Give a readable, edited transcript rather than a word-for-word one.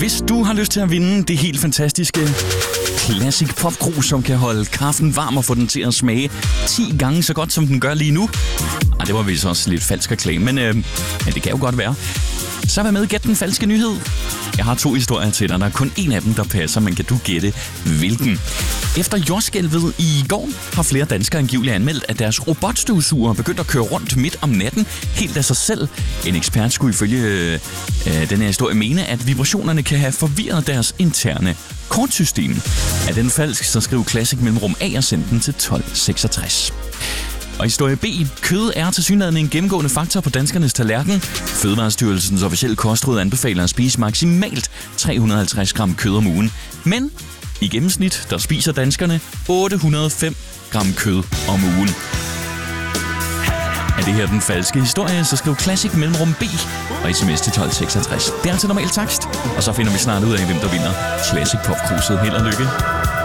Hvis du har lyst til at vinde det helt fantastiske Classic Popkrus, som kan holde kaffen varm og få den til at smage 10 gange så godt, som den gør lige nu. Det var vist også lidt falsk reklame, men det kan jo godt være. Så vær med og gæt den falske nyhed. Jeg har 2 historier til dig. Der er kun en af dem, der passer, men kan du gætte hvilken? Efter jordskælvet i går har flere danskere angiveligt anmeldt, at deres robotstøvsuger er begyndt at køre rundt midt om natten helt af sig selv. En ekspert skulle ifølge den her historie mene, at vibrationerne kan have forvirret deres interne kortsystem. Er den falsk, så skriv Classic Mellemrum A og send den til 1266. Og historie B. Kød er tilsyneladende en gennemgående faktor på danskernes tallerken. Fødevarestyrelsens officielle kostråd anbefaler at spise maksimalt 350 gram kød om ugen. Men i gennemsnit, der spiser danskerne 805 gram kød om ugen. Er det her den falske historie, så skriv Classic Mellemrum B og sms til 1266. Det er altså normal takst, og så finder vi snart ud af, hvem der vinder Classic Popkruset. Held og lykke.